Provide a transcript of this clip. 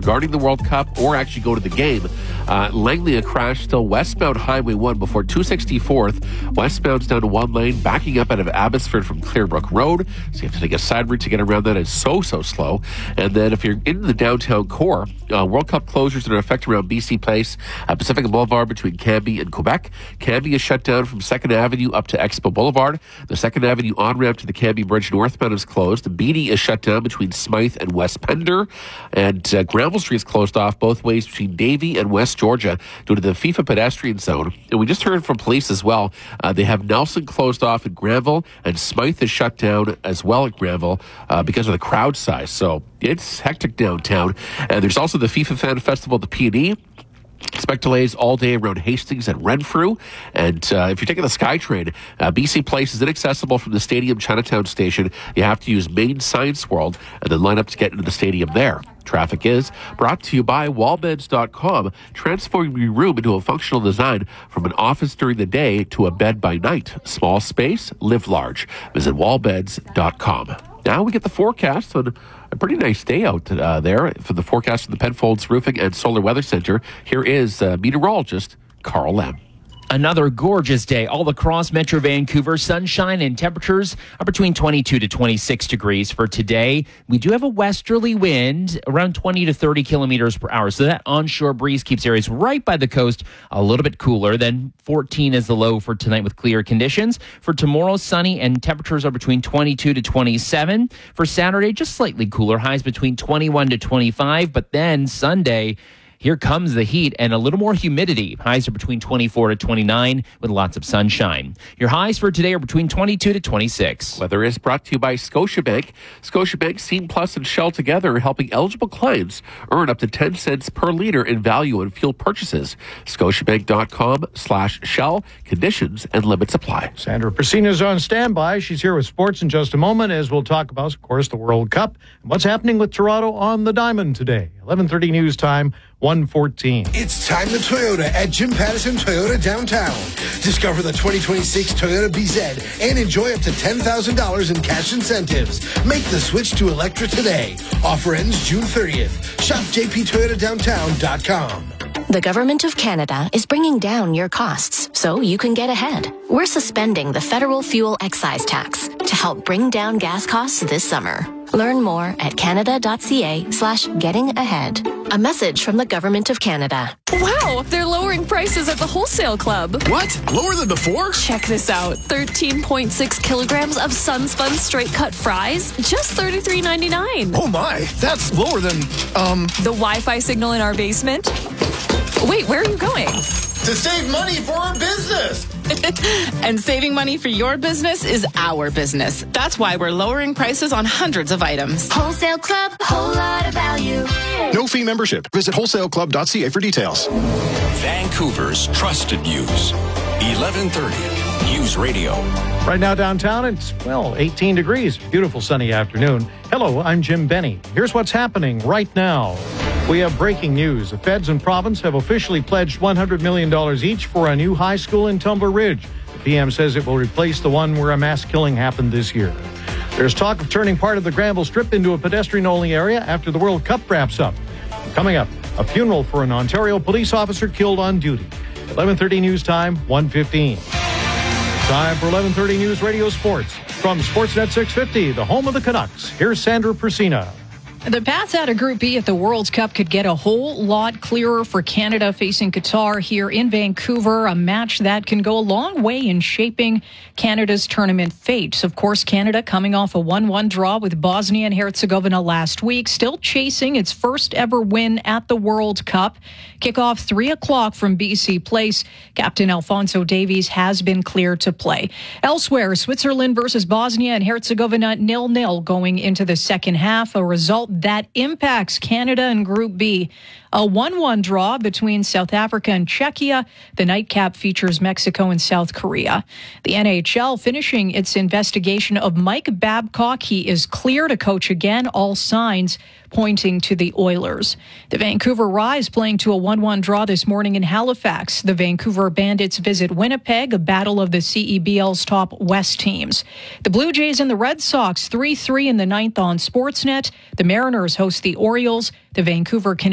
regarding the World Cup or actually go to the game. Langley, a crash still westbound Highway 1 before 264th. Westbound's down to one lane, backing up out of Abbotsford from Clearbrook Road. So you have to take a side route to get around that. It's so slow. And then if you're in the downtown core, World Cup closures that are affected around BC Place, Pacific Boulevard between Cambie and Quebec. Cambie is shut down from 2nd Avenue up to Expo Boulevard. The 2nd Avenue on-ramp to the Cambie Bridge northbound is closed. The Beatty is shut down between Smythe and West Pender. And Granville Street is closed off both ways between Davie and West Georgia due to the FIFA pedestrian zone. And we just heard from police as well. They have Nelson closed off in Granville, and Smythe is shut down as well at Granville because of the crowd size. So it's hectic downtown. And there's also the FIFA Fan Festival at the P&E. Expect delays all day around Hastings and Renfrew. And if you're taking the SkyTrain, BC Place is inaccessible from the Stadium Chinatown station. You have to use Main Science World and then line up to get into the stadium there. Traffic is brought to you by wallbeds.com, transforming your room into a functional design from an office during the day to a bed by night. Small space, live large. Visit wallbeds.com. Now we get the forecast on a pretty nice day out there for the forecast from the Penfolds Roofing and Solar Weather Center. Here is meteorologist Carl Lem. Another gorgeous day all across Metro Vancouver. Sunshine and temperatures are between 22 to 26 degrees for today. We do have a westerly wind around 20 to 30 kilometers per hour. So that onshore breeze keeps areas right by the coast a little bit cooler. Then 14 is the low for tonight with clear conditions. For tomorrow, sunny and temperatures are between 22 to 27. For Saturday, just slightly cooler. Highs between 21 to 25. But then Sunday, here comes the heat and a little more humidity. Highs are between 24 to 29 with lots of sunshine. Your highs for today are between 22 to 26. Weather is brought to you by Scotiabank. Scotiabank, Scene Plus, and Shell together are helping eligible clients earn up to 10 cents per liter in value on fuel purchases. Scotiabank.com/Shell. Conditions and limits apply. Sandra Persina is on standby. She's here with sports in just a moment as we'll talk about, of course, the World Cup and what's happening with Toronto on the Diamond today. 11:30 news time. 1:14. It's time to Toyota at Jim Pattison Toyota downtown. Discover the 2026 Toyota BZ and enjoy up to $10,000 in cash incentives. Make the switch to Electra today. Offer ends June 30th. Shop jptoyotadowntown.com. The Government of Canada is bringing down your costs so you can get ahead. We're suspending the federal fuel excise tax to help bring down gas costs this summer. Learn more at canada.ca/getting-ahead. A message from the Government of Canada. Wow, they're lowering prices at the wholesale club. What? Lower than before? Check this out. 13.6 kilograms of Sunspun straight cut fries, just $33.99. Oh my, that's lower than, The Wi-Fi signal in our basement? Wait, where are you going? To save money for our business. And saving money for your business is our business. That's why we're lowering prices on hundreds of items. Wholesale Club, whole lot of value. No fee membership. Visit wholesaleclub.ca for details. Vancouver's trusted news. 1130 News Radio. Right now downtown, it's, 18 degrees. Beautiful sunny afternoon. Hello, I'm Jim Benny. Here's what's happening right now. We have breaking news. The feds and province have officially pledged $100 million each for a new high school in Tumbler Ridge. The PM says it will replace the one where a mass killing happened this year. There's talk of turning part of the Granville Strip into a pedestrian-only area after the World Cup wraps up. Coming up, a funeral for an Ontario police officer killed on duty. 11:30 news time, 1:15. Time for 11:30 News Radio Sports. From Sportsnet 650, the home of the Canucks, here's Sandra Persina. The path out of Group B at the World Cup could get a whole lot clearer for Canada facing Qatar here in Vancouver, a match that can go a long way in shaping Canada's tournament fate. Of course, Canada coming off a 1-1 draw with Bosnia and Herzegovina last week, still chasing its first ever win at the World Cup. Kickoff 3 o'clock from BC Place. Captain Alphonso Davies has been cleared to play. Elsewhere, Switzerland versus Bosnia and Herzegovina 0-0 going into the second half, a result that impacts Canada in Group B. A 1-1 draw between South Africa and Czechia. The nightcap features Mexico and South Korea. The NHL finishing its investigation of Mike Babcock. He is clear to coach again, all signs pointing to the Oilers. The Vancouver Rise playing to a 1-1 draw this morning in Halifax. The Vancouver Bandits visit Winnipeg, a battle of the CEBL's top West teams. The Blue Jays and the Red Sox 3-3 in the ninth on Sportsnet. The Mariners host the Orioles. The Vancouver Canadians